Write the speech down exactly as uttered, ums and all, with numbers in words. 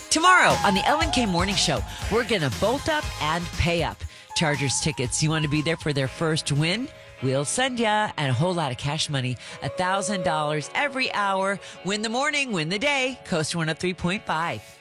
Tomorrow on the Ellen K Morning Show, we're going to bolt up and pay up. Chargers tickets. You want to be there for their first win? We'll send ya, and a whole lot of cash money, one thousand dollars every hour. Win the morning, win the day. Coast one oh three point five.